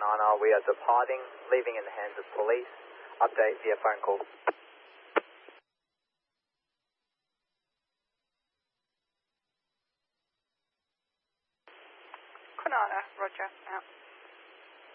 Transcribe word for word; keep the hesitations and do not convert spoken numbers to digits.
Kwinana. We are departing, leaving in the hands of police. Update via phone call. Kwinana, roger, out.